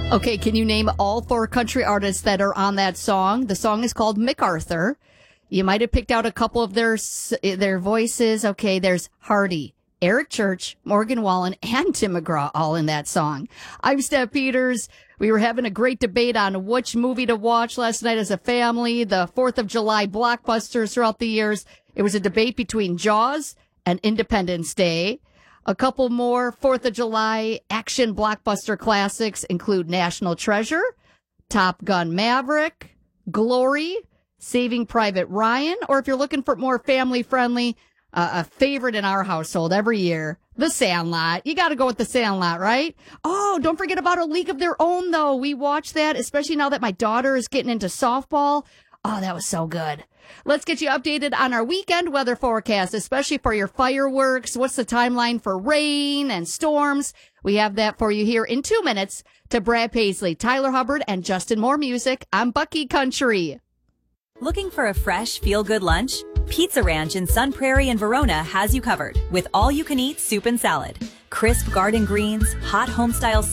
Okay, can you name all four country artists that are on that song? The song is called MacArthur. You might have picked out a couple of their voices. Okay, there's Hardy, Eric Church, Morgan Wallen, and Tim McGraw all in that song. I'm Steph Peters. We were having a great debate on which movie to watch last night as a family, the 4th of July blockbusters throughout the years. It was a debate between Jaws and Independence Day. A couple more 4th of July action blockbuster classics include National Treasure, Top Gun Maverick, Glory, Saving Private Ryan, or if you're looking for more family-friendly, a favorite in our household every year, The Sandlot. You got to go with The Sandlot, right? Oh, don't forget about A League of Their Own, though. We watched that, especially now that my daughter is getting into softball. Oh, that was so good. Let's get you updated on our weekend weather forecast, especially for your fireworks. What's the timeline for rain and storms? We have that for you here in 2 minutes. To Brad Paisley, Tyler Hubbard, and Justin Moore Music, I'm Bucky Country. Looking for a fresh, feel-good lunch? Pizza Ranch in Sun Prairie and Verona has you covered with all-you-can-eat soup and salad, crisp garden greens, hot home-style